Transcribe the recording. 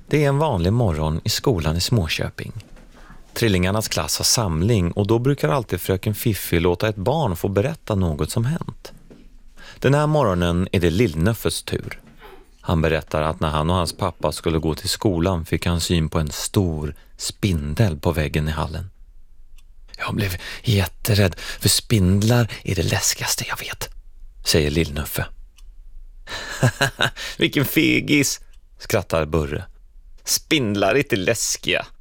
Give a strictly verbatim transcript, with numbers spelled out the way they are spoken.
Det är en vanlig morgon i skolan i Småköping. Trillingarnas klass har samling och då brukar alltid fröken Fiffi låta ett barn få berätta något som hänt. Den här morgonen är det Lillnöffes tur. Han berättar att när han och hans pappa skulle gå till skolan fick han syn på en stor spindel på väggen i hallen. Jag blev jätterädd, för spindlar är det läskigaste jag vet, säger Lillnöffe. Vilken fegis, skrattar Burre. Spindlar är inte läskiga.